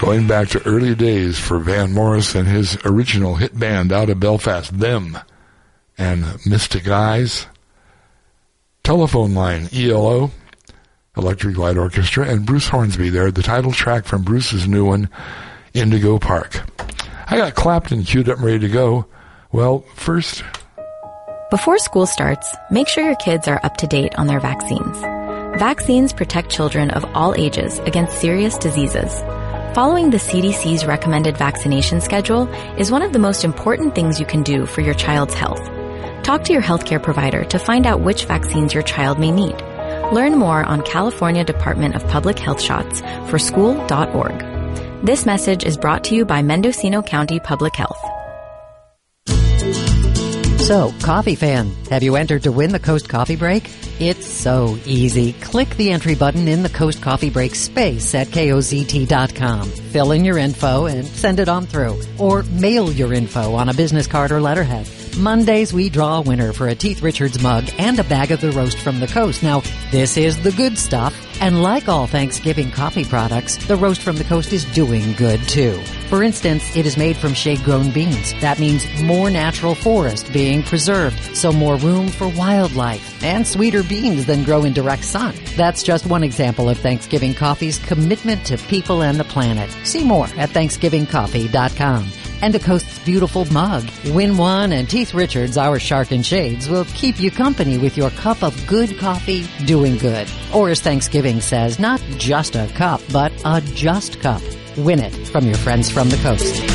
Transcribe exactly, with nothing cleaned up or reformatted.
going back to early days for Van Morris and his original hit band out of Belfast, Them and Mystic Eyes. Telephone Line, E L O, Electric Light Orchestra, and Bruce Hornsby there, the title track from Bruce's new one, Indigo Park. I got Clapton queued up and ready to go. Well, first... Before school starts, make sure your kids are up to date on their vaccines. Vaccines protect children of all ages against serious diseases. Following the C D C's recommended vaccination schedule is one of the most important things you can do for your child's health. Talk to your healthcare provider to find out which vaccines your child may need. Learn more on California Department of Public Health Shots for school dot org. This message is brought to you by Mendocino County Public Health. So, coffee fan, have you entered to win the Coast Coffee Break? It's so easy. Click the entry button in the Coast Coffee Break space at K O Z T dot com. Fill in your info and send it on through. Or mail your info on a business card or letterhead. Mondays, we draw a winner for a Teeth Richards mug and a bag of the roast from the coast. Now, this is the good stuff. And like all Thanksgiving coffee products, the roast from the coast is doing good, too. For instance, it is made from shade-grown beans. That means more natural forest being preserved, so more room for wildlife, and sweeter beans than grow in direct sun. That's just one example of Thanksgiving Coffee's commitment to people and the planet. See more at Thanksgiving Coffee dot com. And the coast's beautiful mug. Win one, and Teeth Richards, our Shark and Shades, will keep you company with your cup of good coffee doing good. Or as Thanksgiving says, not just a cup, but a just cup. Win it from your friends from the coast.